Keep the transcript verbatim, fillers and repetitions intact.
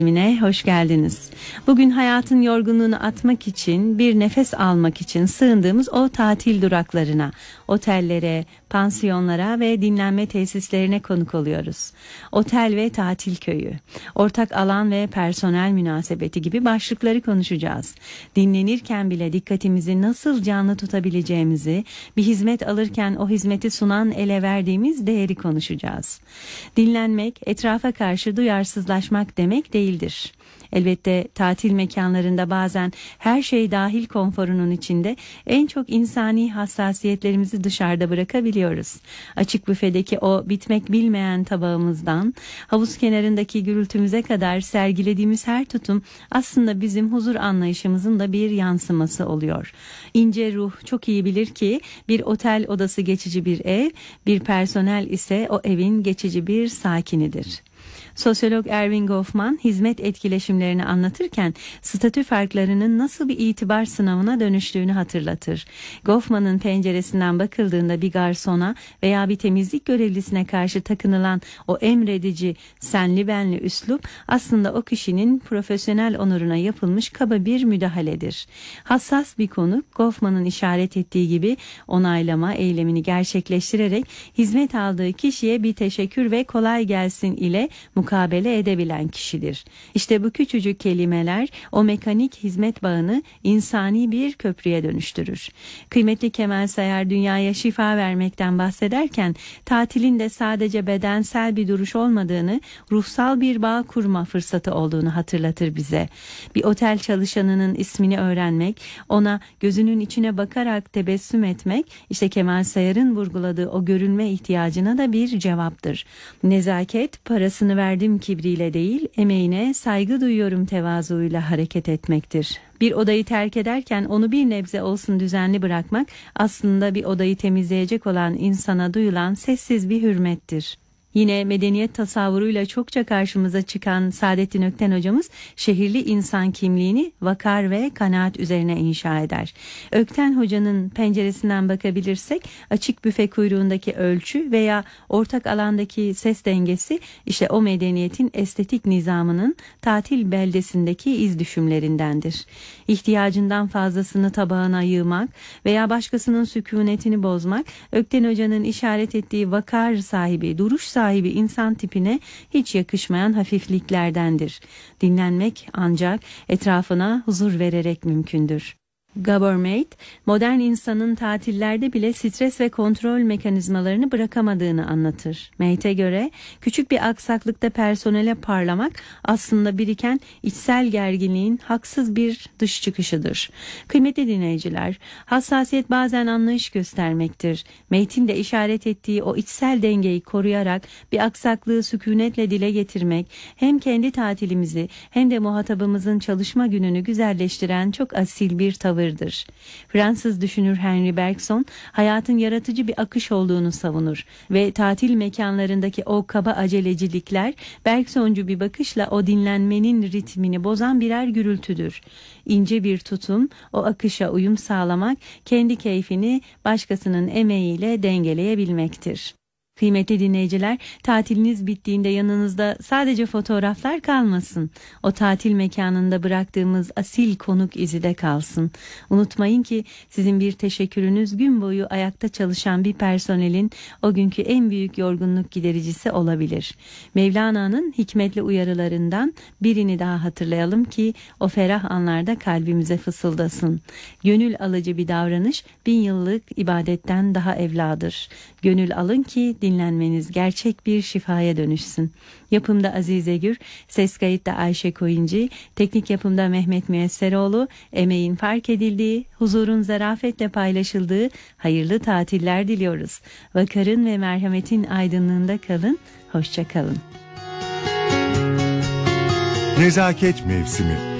Mine, hoş geldiniz. Bugün hayatın yorgunluğunu atmak için, bir nefes almak için sığındığımız o tatil duraklarına, otellere, pansiyonlara ve dinlenme tesislerine konuk oluyoruz. Otel ve tatil köyü, ortak alan ve personel münasebeti gibi başlıkları konuşacağız. Dinlenirken bile dikkatimizi nasıl canlı tutabileceğimizi, bir hizmet alırken o hizmeti sunan ele verdiğimiz değeri konuşacağız. Dinlenmek, etrafa karşı duyarsızlaşmak demek değil. Değildir. Elbette tatil mekanlarında bazen her şey dahil konforunun içinde en çok insani hassasiyetlerimizi dışarıda bırakabiliyoruz. Açık büfedeki o bitmek bilmeyen tabağımızdan havuz kenarındaki gürültümüze kadar sergilediğimiz her tutum aslında bizim huzur anlayışımızın da bir yansıması oluyor. İnce ruh çok iyi bilir ki bir otel odası geçici bir ev, bir personel ise o evin geçici bir sakinidir. Sosyolog Erving Goffman hizmet etkileşimlerini anlatırken statü farklarının nasıl bir itibar sınavına dönüştüğünü hatırlatır. Goffman'ın penceresinden bakıldığında bir garsona veya bir temizlik görevlisine karşı takınılan o emredici, senli benli üslup aslında o kişinin profesyonel onuruna yapılmış kaba bir müdahaledir. Hassas bir konuk Goffman'ın işaret ettiği gibi onaylama eylemini gerçekleştirerek hizmet aldığı kişiye bir teşekkür ve kolay gelsin ile mukabele edebilen kişidir. İşte bu küçücük kelimeler o mekanik hizmet bağını insani bir köprüye dönüştürür. Kıymetli Kemal Sayar dünyaya şifa vermekten bahsederken tatilin de sadece bedensel bir duruş olmadığını, ruhsal bir bağ kurma fırsatı olduğunu hatırlatır bize. Bir otel çalışanının ismini öğrenmek, ona gözünün içine bakarak tebessüm etmek, işte Kemal Sayar'ın vurguladığı o görülme ihtiyacına da bir cevaptır. Nezaket, parasını verdim kibriyle değil, emeğine saygı duyuyorum tevazuyla hareket etmektir. Bir odayı terk ederken onu bir nebze olsun düzenli bırakmak aslında bir odayı temizleyecek olan insana duyulan sessiz bir hürmettir. Yine medeniyet tasavvuruyla çokça karşımıza çıkan Saadettin Ökten hocamız şehirli insan kimliğini vakar ve kanaat üzerine inşa eder. Ökten hocanın penceresinden bakabilirsek açık büfe kuyruğundaki ölçü veya ortak alandaki ses dengesi işte o medeniyetin estetik nizamının tatil beldesindeki iz düşümlerindendir. İhtiyacından fazlasını tabağına yığmak veya başkasının sükunetini bozmak Ökten hocanın işaret ettiği vakar sahibi, duruş sahibi sahibi insan tipine hiç yakışmayan hafifliklerdendir. Dinlenmek ancak etrafına huzur vererek mümkündür. Gabor Mate, modern insanın tatillerde bile stres ve kontrol mekanizmalarını bırakamadığını anlatır. Mate'e göre küçük bir aksaklıkta personele parlamak aslında biriken içsel gerginliğin haksız bir dış çıkışıdır. Kıymetli dinleyiciler, hassasiyet bazen anlayış göstermektir. Mate'in de işaret ettiği o içsel dengeyi koruyarak bir aksaklığı sükunetle dile getirmek hem kendi tatilimizi hem de muhatabımızın çalışma gününü güzelleştiren çok asil bir tavır. Fransız düşünür Henri Bergson hayatın yaratıcı bir akış olduğunu savunur ve tatil mekanlarındaki o kaba acelecilikler Bergsoncu bir bakışla o dinlenmenin ritmini bozan birer gürültüdür. İnce bir tutum, o akışa uyum sağlamak, kendi keyfini başkasının emeğiyle dengeleyebilmektir. Kıymetli dinleyiciler, tatiliniz bittiğinde yanınızda sadece fotoğraflar kalmasın. O tatil mekanında bıraktığımız asil konuk izi de kalsın. Unutmayın ki sizin bir teşekkürünüz gün boyu ayakta çalışan bir personelin o günkü en büyük yorgunluk gidericisi olabilir. Mevlana'nın hikmetli uyarılarından birini daha hatırlayalım ki o ferah anlarda kalbimize fısıldasın. Gönül alıcı bir davranış bin yıllık ibadetten daha evladır. Gönül alın ki dinlenmeniz gerçek bir şifaya dönüşsün. Yapımda Azize Gür, ses kayıtta Ayşe Koyuncu, teknik yapımda Mehmet Müesseroğlu, emeğin fark edildiği, huzurun zarafetle paylaşıldığı hayırlı tatiller diliyoruz. Vakarın ve merhametin aydınlığında kalın, hoşça kalın. Nezaket mevsimi.